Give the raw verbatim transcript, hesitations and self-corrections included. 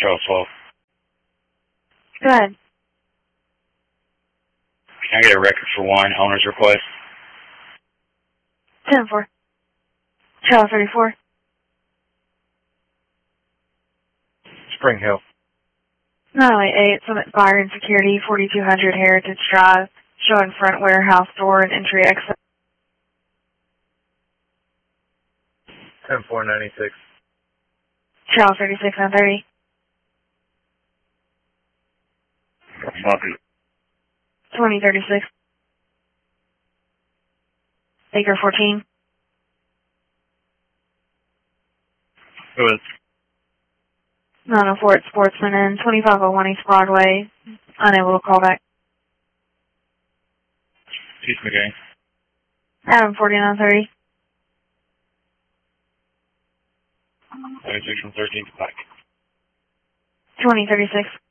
Charles twelve. Go ahead. Can I get a record for one owner's request? ten four. Charles thirty-four. Spring Hill. nine oh eight, Summit Fire and Security, forty-two hundred Heritage Drive, showing front warehouse door and entry exit. ten four ninety-six. Charles thirty-six nine thirty. Copy. twenty thirty-six. Acre fourteen. Go ahead. nine oh four at Sportsman and twenty-five oh one East Broadway. Unable to call back. Peace McGay. Adam forty-nine thirty. twenty-six from thirteenth back. twenty thirty-six.